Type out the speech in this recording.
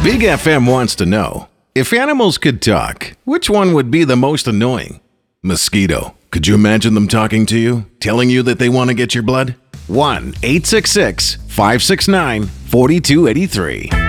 Big FM wants to know, if animals could talk, which one would be the most annoying? Mosquito. Could you imagine them talking to you, telling you that they want to get your blood? 1-866-569-4283.